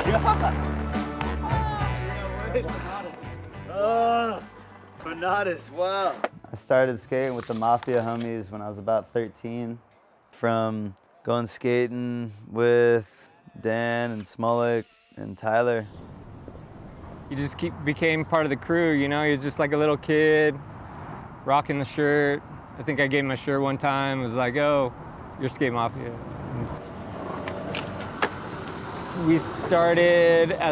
Bernardus, wow. I started skating with the Mafia homies when I was about 13. From going skating with Dan and Smolik and Tyler. You just became part of the crew, you know? You're just like a little kid, rocking the shirt. I think I gave him a shirt one time. It was like, oh, you're Skate Mafia. We started as